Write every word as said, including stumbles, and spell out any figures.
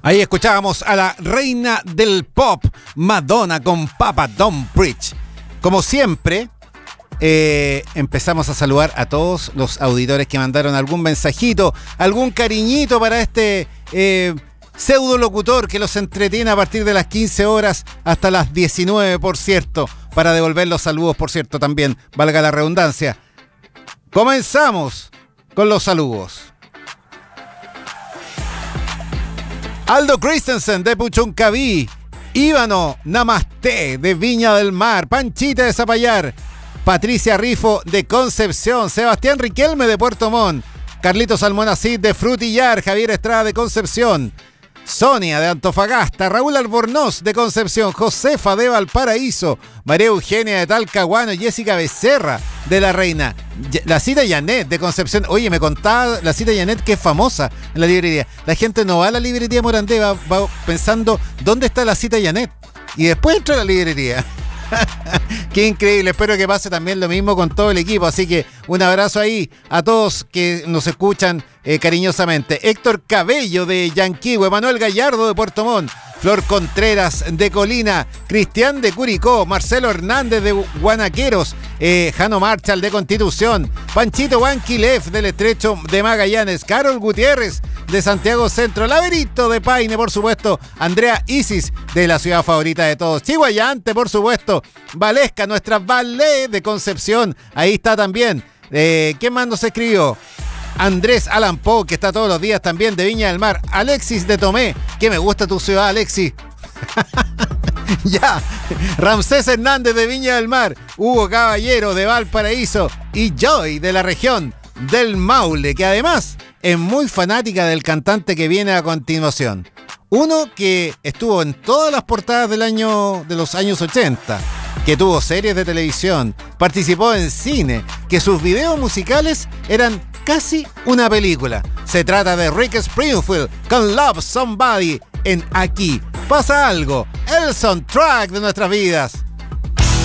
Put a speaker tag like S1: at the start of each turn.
S1: Ahí escuchábamos a la reina del pop, Madonna, con Papa Don't Preach. Como siempre, eh, empezamos a saludar a todos los auditores que mandaron algún mensajito, algún cariñito para este eh, pseudo locutor que los entretiene a partir de las quince horas hasta las diecinueve, por cierto, para devolver los saludos, por cierto, también, valga la redundancia. Comenzamos con los saludos. Aldo Christensen de Puchuncaví, Íbano Namaste de Viña del Mar, Panchita de Zapallar, Patricia Rifo de Concepción, Sebastián Riquelme de Puerto Montt, Carlitos Almonacid de Frutillar, Javier Estrada de Concepción, Sonia de Antofagasta, Raúl Albornoz de Concepción, Josefa de Valparaíso, María Eugenia de Talcahuano, Jessica Becerra de La Reina, la cita Janet de Concepción. Oye, me contaba la cita Janet que es famosa en la librería. La gente no va a la librería Morandé, va, va pensando ¿dónde está la cita Janet? Y después entra a la librería. Qué increíble, espero que pase también lo mismo con todo el equipo, así que un abrazo ahí a todos que nos escuchan eh, cariñosamente. Héctor Cabello de Yanquihue, Manuel Gallardo de Puerto Montt, Flor Contreras de Colina, Cristian de Curicó, Marcelo Hernández de Guanaqueros, eh, Jano Marshall de Constitución, Panchito Huanquilef del Estrecho de Magallanes, Carol Gutiérrez de Santiago Centro, Laberito de Paine, por supuesto, Andrea Isis de la ciudad favorita de todos, Chihuayante, por supuesto, Valesca, nuestra Valle de Concepción, ahí está también. Eh, ¿Quién más nos escribió? Andrés Alan Poe, que está todos los días también de Viña del Mar. Alexis de Tomé, que me gusta tu ciudad, Alexis. Ya. Ramsés Hernández de Viña del Mar, Hugo Caballero de Valparaíso y Joy de la región del Maule, que además es muy fanática del cantante que viene a continuación. Uno que estuvo en todas las portadas del año, de los años ochenta, que tuvo series de televisión, participó en cine, que sus videos musicales eran casi una película. Se trata de Rick Springfield con Love Somebody en Aquí Pasa Algo, el soundtrack de nuestras vidas.